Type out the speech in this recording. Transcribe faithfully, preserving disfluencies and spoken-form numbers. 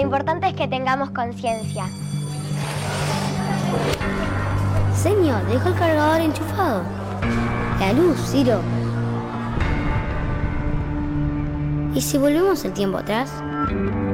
importante es que tengamos conciencia. Señor, dejó el cargador enchufado. La luz, Ciro. ¿Y si volvemos el tiempo atrás?